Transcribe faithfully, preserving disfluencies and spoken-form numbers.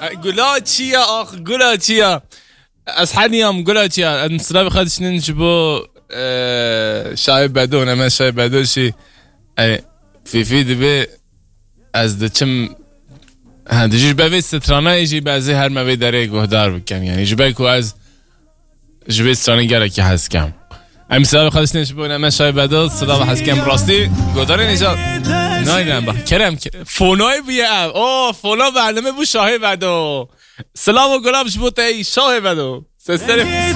قولا چیا آخ قولا چیا از حنیام قولا چیا انصراف خدش ننجبو شای بدو نما شای بدو شی فی فی دبی از دچم هندجیش به سترانه ایجی بعضی هر موی داره گهدار بکن یعنی جبه کو از جبه سترانه گره که هست کم امی صدا بخوادش نشبه نما شای بدو صدا و هست کم راستی گهداره نیجا نای نم با کرم فونای بیه او فونا برنامه بو شاه بدو سلام و گلاب شبوته ای شاه بدو سستر